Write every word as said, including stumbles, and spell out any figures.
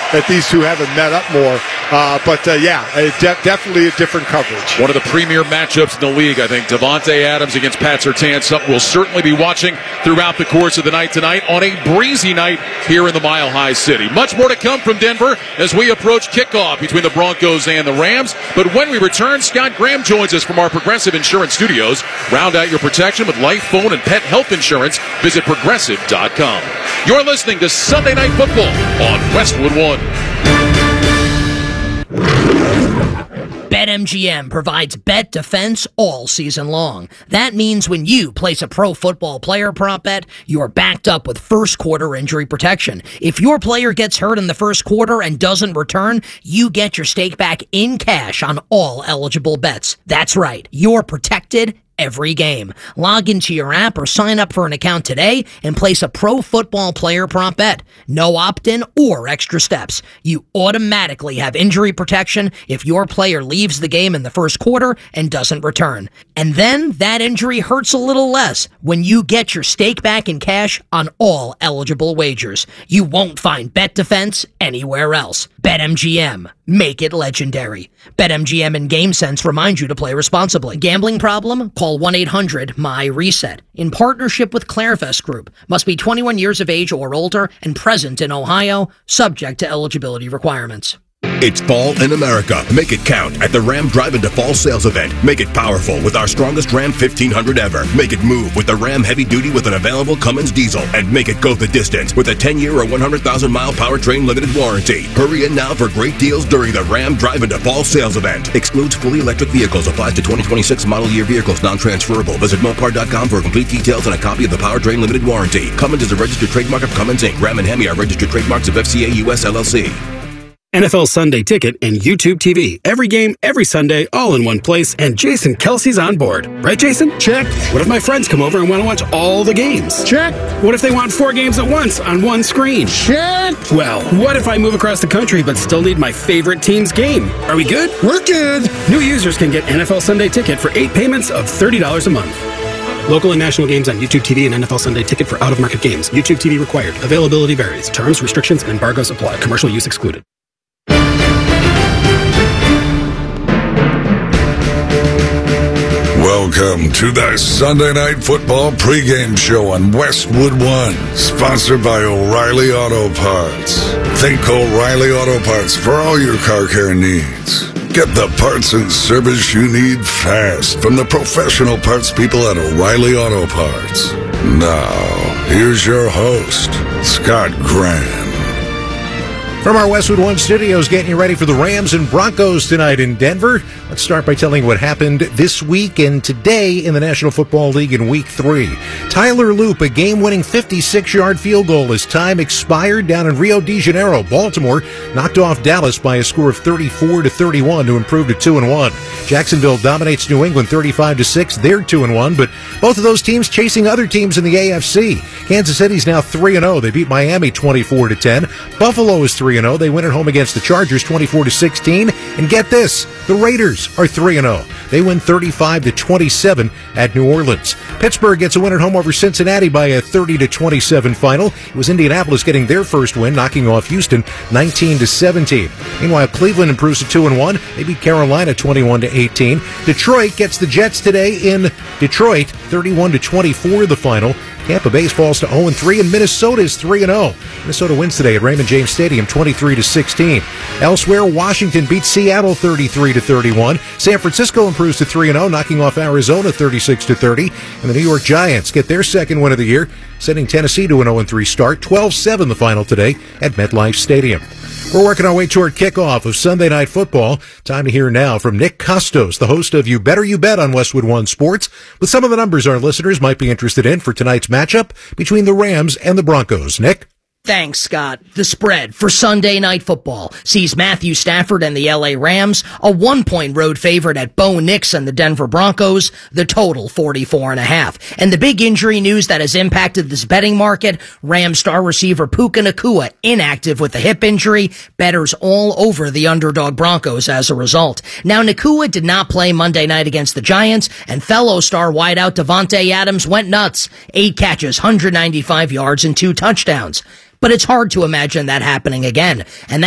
that these two haven't met up more. Uh, but, uh, yeah, de- definitely a different coverage. One of the premier matchups in the league, I think. Davante Adams against Pat Surtain, something we'll certainly be watching throughout the course of the night tonight on a breezy night here in the Mile High City. Much more to come from Denver as we approach kickoff between the Broncos and the Rams. But when we return, Scott Graham joins us from our Progressive Insurance Studios. Round out your protection with life, phone, and pet health insurance. Visit Progressive dot com. You're listening to Sunday Night Football on Westwood One. BetMGM provides bet defense all season long. That means when you place a pro football player prop bet, you're backed up with first quarter injury protection. If your player gets hurt in the first quarter and doesn't return, you get your stake back in cash on all eligible bets. That's right, you're protected every game. Log into your app or sign up for an account today and place a pro football player prop bet. No opt-in or extra steps. You automatically have injury protection if your player leaves the game in the first quarter and doesn't return. And then that injury hurts a little less when you get your stake back in cash on all eligible wagers. You won't find bet defense anywhere else. BetMGM. Make it legendary. BetMGM and GameSense remind you to play responsibly. Gambling problem? Call one eight hundred M Y RESET. In partnership with Clarevest Group. Must be twenty-one years of age or older and present in Ohio, subject to eligibility requirements. It's fall in America. Make it count at the Ram Drive Into Fall sales event. Make it powerful with our strongest Ram fifteen hundred ever. Make it move with the Ram Heavy Duty with an available Cummins diesel. And make it go the distance with a ten-year or one hundred thousand mile powertrain limited warranty. Hurry in now for great deals during the Ram Drive Into Fall sales event. Excludes fully electric vehicles. Applies to twenty twenty-six model year vehicles. Non-transferable. Visit Mopar dot com for complete details and a copy of the powertrain limited warranty. Cummins is a registered trademark of Cummins Incorporated. Ram and Hemi are registered trademarks of F C A U S L L C. N F L Sunday Ticket and YouTube T V. Every game, every Sunday, all in one place, and Jason Kelsey's on board. Right, Jason? Check. What if my friends come over and want to watch all the games? Check. What if they want four games at once on one screen? Check. Well, what if I move across the country but still need my favorite team's game? Are we good? We're good. New users can get N F L Sunday Ticket for eight payments of thirty dollars a month. Local and national games on YouTube T V and N F L Sunday Ticket for out-of-market games. YouTube T V required. Availability varies. Terms, restrictions, and embargoes apply. Commercial use excluded. Welcome to the Sunday Night Football pregame show on Westwood One, sponsored by O'Reilly Auto Parts. Think O'Reilly Auto Parts for all your car care needs. Get the parts and service you need fast from the professional parts people at O'Reilly Auto Parts. Now, here's your host, Scott Graham. From our Westwood One studios, getting you ready for the Rams and Broncos tonight in Denver. Let's start by telling you what happened this week and today in the National Football League in Week three. Tyler Loop, a game-winning fifty-six-yard field goal as time expired down in Rio de Janeiro. Baltimore knocked off Dallas by a score of thirty-four to thirty-one to improve to two and one. Jacksonville dominates New England thirty-five to six. They're two and one, but both of those teams chasing other teams in the A F C. Kansas City's now three and oh. They beat Miami twenty-four to ten. Buffalo is three and oh. They win at home against the Chargers twenty-four to sixteen. And get this, the Raiders are three and oh. They win thirty-five to twenty-seven at New Orleans. Pittsburgh gets a win at home over Cincinnati by a thirty to twenty-seven final. It was Indianapolis getting their first win, knocking off Houston nineteen to seventeen. Meanwhile, Cleveland improves to two and one. They beat Carolina twenty-one to eighteen. Detroit gets the Jets today in Detroit, thirty-one to twenty-four the final. Tampa Bay falls to oh and three, and Minnesota is three and oh. Minnesota wins today at Raymond James Stadium, twenty-three to sixteen. Elsewhere, Washington beats Seattle thirty-three to thirty-one. San Francisco improves to three and oh, knocking off Arizona thirty-six to thirty. And the New York Giants get their second win of the year, sending Tennessee to an oh and three start. twelve seven the final today at MetLife Stadium. We're working our way toward kickoff of Sunday Night Football. Time to hear now from Nick Costos, the host of You Better You Bet on Westwood One Sports, with some of the numbers our listeners might be interested in for tonight's matchup between the Rams and the Broncos. Nick? Thanks, Scott. The spread for Sunday Night Football sees Matthew Stafford and the L A Rams, a one-point road favorite at Bo Nix and the Denver Broncos, the total forty-four and a half. And the big injury news that has impacted this betting market, Rams star receiver Puka Nacua inactive with a hip injury, bettors all over the underdog Broncos as a result. Now, Nacua did not play Monday night against the Giants, and fellow star wideout Davante Adams went nuts. Eight catches, one hundred ninety-five yards, and two touchdowns. But it's hard to imagine that happening again, and that